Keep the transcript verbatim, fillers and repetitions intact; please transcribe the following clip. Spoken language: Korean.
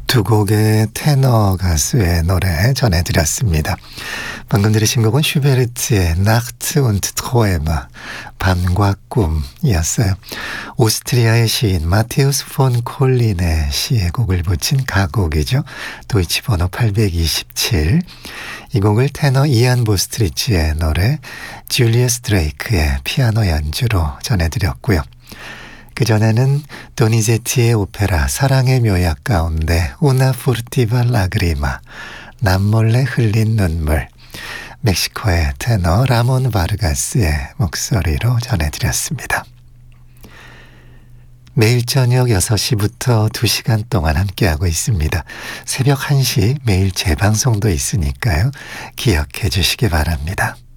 두 곡의 테너 가수의 노래 전해드렸습니다. 방금 들으신 곡은 슈베르트의 Nacht und Träume, 밤과 꿈이었어요. 오스트리아의 시인 마테우스 폰 콜린의 시에 곡을 붙인 가곡이죠. 도이치 번호 팔백이십칠. 이 곡을 테너 이안 보스트리치의 노래 줄리어스 드레이크의 피아노 연주로 전해드렸고요. 그전에는 도니제티의 오페라 사랑의 묘약 가운데 우나 푸르티바 라그리마, 남몰래 흘린 눈물, 멕시코의 테너 라몬 바르가스의 목소리로 전해드렸습니다. 매일 저녁 여섯 시부터 두 시간 동안 함께하고 있습니다. 새벽 한 시 매일 재방송도 있으니까요. 기억해 주시기 바랍니다.